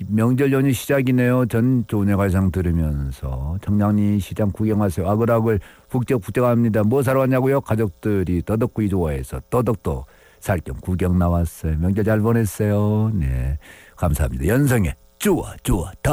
명절 연휴 시작이네요. 전 좋은 가상 들으면서 청량리 시장 구경하세요. 아글아글 북적북적합니다. 뭐 사러 왔냐고요? 가족들이 더덕구이 좋아해서 더덕도 살 겸 구경 나왔어요. 명절 잘 보냈어요. 네, 감사합니다. 연성의 좋아 좋아 다